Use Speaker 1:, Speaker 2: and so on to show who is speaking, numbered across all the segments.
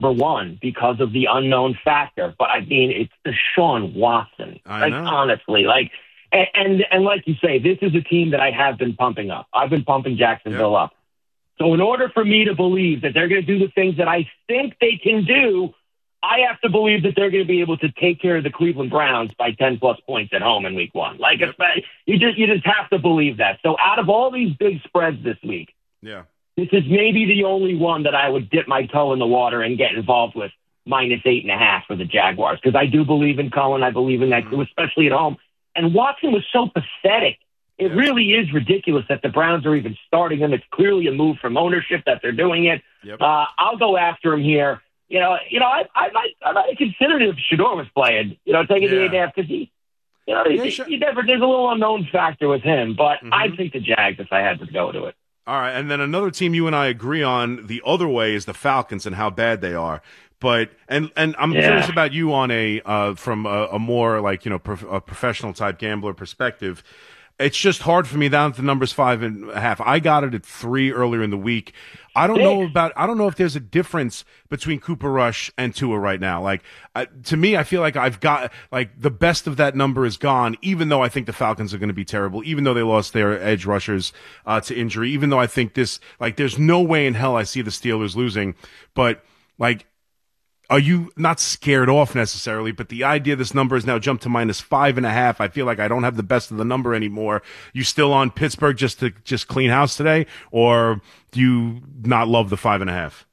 Speaker 1: number one because of the unknown factor. But I mean, it's Deshaun Watson.
Speaker 2: I know.
Speaker 1: Honestly, and like you say, this is a team that I have been pumping up. I've been pumping Jacksonville up. So in order for me to believe that they're going to do the things that I think they can do, I have to believe that they're going to be able to take care of the Cleveland Browns by 10-plus points at home in week one. You just have to believe that. So out of all these big spreads this week, this is maybe the only one that I would dip my toe in the water and get involved with, -8.5 for the Jaguars, because I do believe in Cohen. I believe in that, especially at home. And Watson was so pathetic. It really is ridiculous that the Browns are even starting him. It's clearly a move from ownership that they're doing it. I'll go after him here. I might consider it if Shedeur was playing. Taking the 8.5 because there's a little unknown factor with him. But I'd take the Jags if I had to go to it.
Speaker 2: All right, and then another team you and I agree on the other way is the Falcons and how bad they are. But and I'm curious about you on from a more a professional type gambler perspective. It's just hard for me down to the numbers 5.5. I got it at 3 earlier in the week. I don't know if there's a difference between Cooper Rush and Tua right now. To me, I feel like I've got the best of that number is gone, even though I think the Falcons are going to be terrible, even though they lost their edge rushers to injury, even though I think there's no way in hell I see the Steelers losing. But are you not scared off necessarily, but the idea this number has now jumped to -5.5, I feel like I don't have the best of the number anymore. You still on Pittsburgh just to clean house today, or do you not love the 5.5?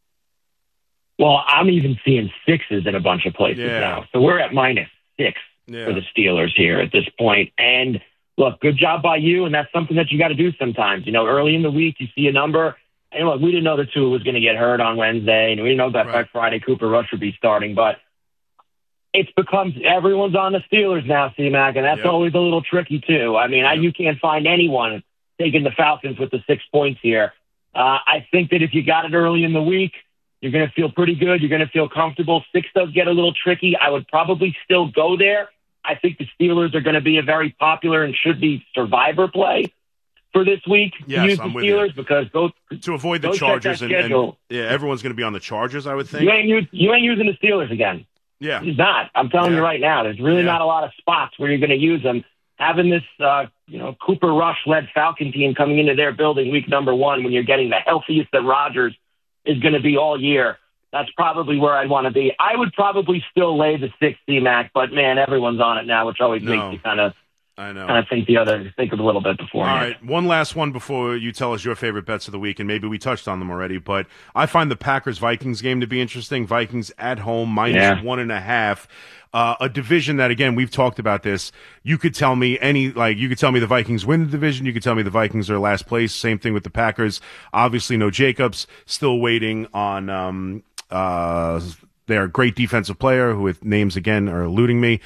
Speaker 1: Well, I'm even seeing 6s in a bunch of places now. So we're at -6 for the Steelers here at this point. And look, good job by you, and that's something that you got to do sometimes. Early in the week, you see a number. And look, we didn't know that Tua was going to get hurt on Wednesday, and we didn't know that by Friday Cooper Rush would be starting. But it's becomes everyone's on the Steelers now, C-Mac, and that's always a little tricky too. I mean, you can't find anyone taking the Falcons with the 6 points here. I think that if you got it early in the week, you're going to feel pretty good. You're going to feel comfortable. 6 does get a little tricky. I would probably still go there. I think the Steelers are going to be a very popular and should be survivor play for this week to use the Steelers because
Speaker 2: to avoid the Chargers and everyone's going to be on the Chargers, I would think.
Speaker 1: You ain't using the Steelers again.
Speaker 2: Yeah.
Speaker 1: He's not. I'm telling you right now, there's really not a lot of spots where you're going to use them. Having this Cooper Rush-led Falcon team coming into their building week number 1 when you're getting the healthiest that Rodgers is going to be all year, that's probably where I'd want to be. I would probably still lay the 6 C-Mac, but man, everyone's on it now, which always makes you kind of think of a little bit before.
Speaker 2: All right, one last one before you tell us your favorite bets of the week, and maybe we touched on them already, but I find the Packers-Vikings game to be interesting. Vikings at home, -1.5. A division that, again, we've talked about this. You could tell me the Vikings win the division. You could tell me the Vikings are last place. Same thing with the Packers. Obviously, no Jacobs. Still waiting on their great defensive player, who with names again are eluding me.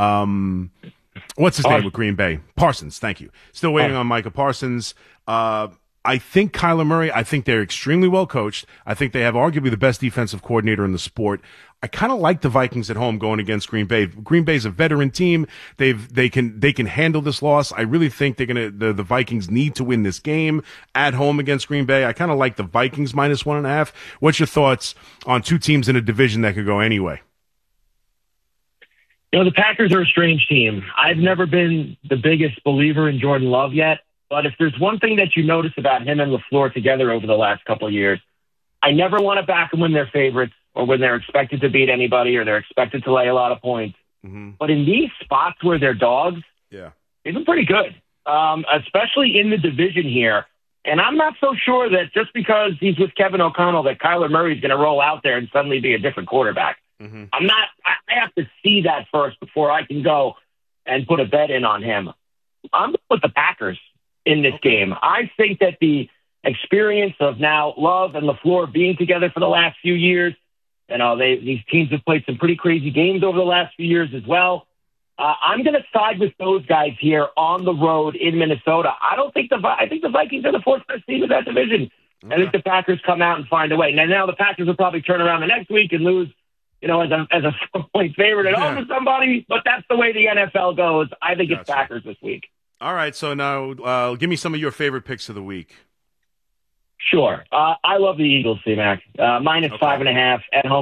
Speaker 2: What's his name with Green Bay? Parsons, thank you. Still waiting on Micah Parsons. I think Kyler Murray, I think they're extremely well coached. I think they have arguably the best defensive coordinator in the sport. I kind of like the Vikings at home going against Green Bay. Green Bay's a veteran team. They can handle this loss. I really think the Vikings need to win this game at home against Green Bay. I kind of like the Vikings -1.5. What's your thoughts on two teams in a division that could go anyway?
Speaker 1: The Packers are a strange team. I've never been the biggest believer in Jordan Love yet, but if there's one thing that you notice about him and LaFleur together over the last couple of years, I never want to back them when they're favorites or when they're expected to beat anybody or they're expected to lay a lot of points. Mm-hmm. But in these spots where they're dogs, they've been pretty good, especially in the division here. And I'm not so sure that just because he's with Kevin O'Connell that Kyler Murray's going to roll out there and suddenly be a different quarterback. Mm-hmm. I have to see that first before I can go and put a bet in on him. I'm going to put the Packers in this game. I think that the experience of now Love and LaFleur being together for the last few years, these teams have played some pretty crazy games over the last few years as well. I'm going to side with those guys here on the road in Minnesota. I think the Vikings are the fourth best team in that division. Okay. I think the Packers come out and find a way. Now the Packers will probably turn around the next week and lose, as a 4-point favorite at home to somebody, but that's the way the NFL goes. I think it's Packers this week.
Speaker 2: All right, so now give me some of your favorite picks of the week.
Speaker 1: Sure. I love the Eagles, C-Mac. Minus 5.5 at home.